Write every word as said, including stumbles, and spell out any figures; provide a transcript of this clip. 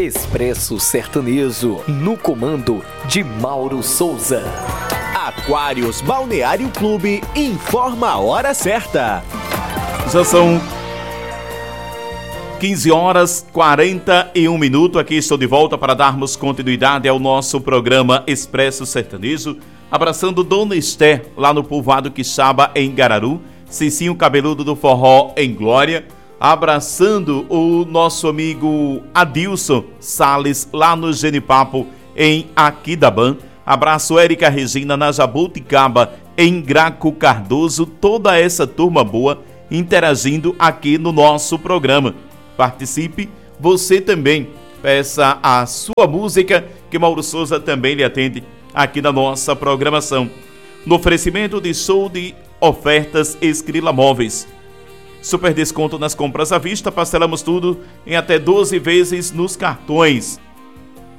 Expresso Sertanejo, no comando de Mauro Souza. Aquários Balneário Clube informa a hora certa. Já são quinze horas e quarenta e um minutos. Aqui estou de volta para darmos continuidade ao nosso programa Expresso Sertanejo. Abraçando Dona Esther, lá no povoado Quixaba, em Gararu. Cicinho Cabeludo do Forró, em Glória. Abraçando o nosso amigo Adilson Salles, lá no Genipapo, em Aquidabã. Abraço Érica Regina, na Jabuticaba, em Graco Cardoso. Toda essa turma boa interagindo aqui no nosso programa. Participe, você também. Peça a sua música, que Mauro Souza também lhe atende aqui na nossa programação. No oferecimento de show de ofertas Escrila Móveis. Super desconto nas compras à vista, parcelamos tudo em até doze vezes nos cartões.